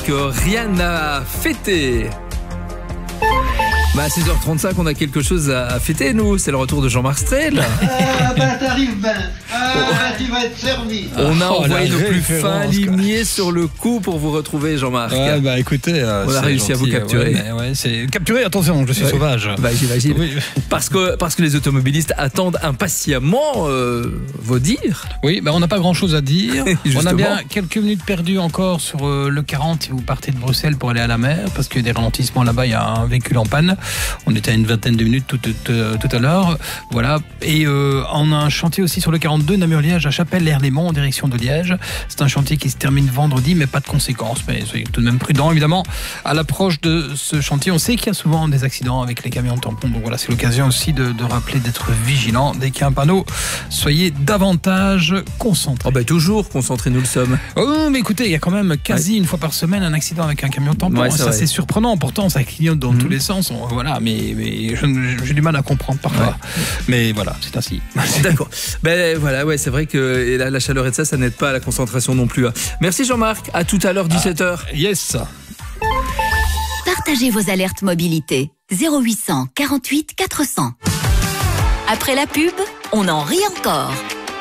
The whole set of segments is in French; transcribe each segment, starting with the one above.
que rien n'a fêté. À 6h35, on a quelque chose à fêter, nous. C'est le retour de Jean-Marc Strel. T'arrives ben. Tu vas être servi. On a envoyé nos plus fins limiers sur le coup pour vous retrouver, Jean-Marc. Ouais, écoutez, on a réussi à vous capturer. C'est capturé, attention, je suis sauvage. J'imagine. Oui. Parce que les automobilistes attendent impatiemment vos dires. Oui, on n'a pas grand-chose à dire. On a bien quelques minutes perdues encore sur le 40 si vous partez de Bruxelles pour aller à la mer, parce qu'il y a des ralentissements là-bas, il y a un véhicule en panne. On était à une vingtaine de minutes tout à l'heure. Voilà. Et on a un chantier aussi sur le 42, Namur-Liège, à Chapelle-l'Erlémont, en direction de Liège. C'est un chantier qui se termine vendredi, mais pas de conséquences. Mais soyez tout de même prudents, évidemment. À l'approche de ce chantier, on sait qu'il y a souvent des accidents avec les camions tampons. Donc voilà, c'est l'occasion aussi de rappeler d'être vigilant. Dès qu'il y a un panneau, soyez davantage concentrés. Toujours concentrés, nous le sommes. Oh, mais écoutez, il y a quand même quasi une fois par semaine un accident avec un camion tampon. Ouais, c'est surprenant. Pourtant, ça clignote dans tous les sens. Voilà, mais j'ai du mal à comprendre parfois. Ouais. Mais voilà, c'est ainsi. D'accord. Voilà, c'est vrai que la chaleur et ça n'aide pas à la concentration non plus. Merci Jean-Marc, à tout à l'heure, 17h. Yes. Partagez vos alertes mobilité. 0800 48 400. Après la pub, on en rit encore.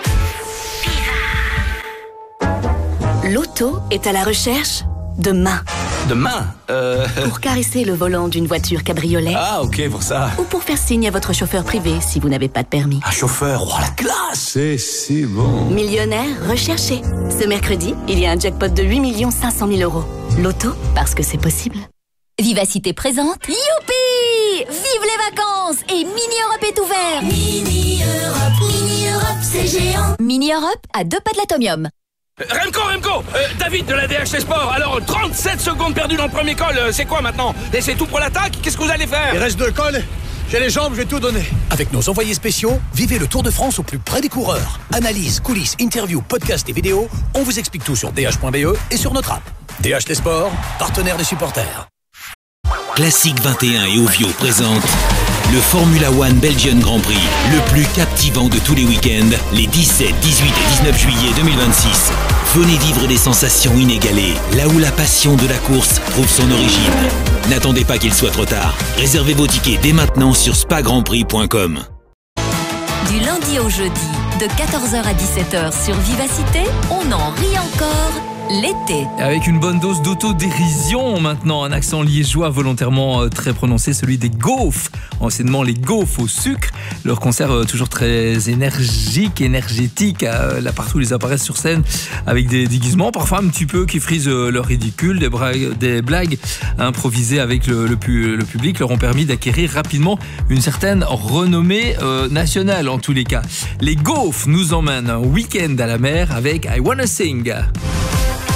L'auto est à la recherche de mains. De main Pour caresser le volant d'une voiture cabriolet. Ah, ok, pour ça. Ou pour faire signe à votre chauffeur privé si vous n'avez pas de permis. Un chauffeur, la classe. C'est si bon. Millionnaire recherché. Ce mercredi, il y a un jackpot de 8 500 000 euros. L'auto, parce que c'est possible. Vivacité présente. Youpi! Vive les vacances! Et Mini Europe est ouvert. Mini Europe, c'est géant. Mini Europe à 2 pas de l'Atomium. Remco, David de la DHT Sport. Alors, 37 secondes perdues dans le premier col, c'est quoi maintenant? Et c'est tout pour l'attaque? Qu'est-ce que vous allez faire? Il reste 2 cols, j'ai les jambes, je vais tout donner. Avec nos envoyés spéciaux, vivez le Tour de France au plus près des coureurs. Analyse, coulisses, interviews, podcasts et vidéos, on vous explique tout sur dh.be et sur notre app. DHT Sport, partenaire des supporters. Classique 21 et Ovio présente le Formula One Belgian Grand Prix, le plus captivant de tous les week-ends, les 17, 18 et 19 juillet 2026. Venez vivre des sensations inégalées, là où la passion de la course trouve son origine. N'attendez pas qu'il soit trop tard. Réservez vos tickets dès maintenant sur spagrandprix.com. Du lundi au jeudi, de 14h à 17h sur Vivacité, on en rit encore l'été. Avec une bonne dose d'autodérision maintenant, un accent liégeois volontairement très prononcé, celui des Gaufres, anciennement les Gaufres au sucre. Leur concert toujours très énergétique, là partout ils apparaissent sur scène avec des déguisements, parfois un petit peu qui frisent leur ridicule, des blagues improvisées avec le public leur ont permis d'acquérir rapidement une certaine renommée nationale en tous les cas. Les Gaufres nous emmènent un week-end à la mer avec I Wanna Sing.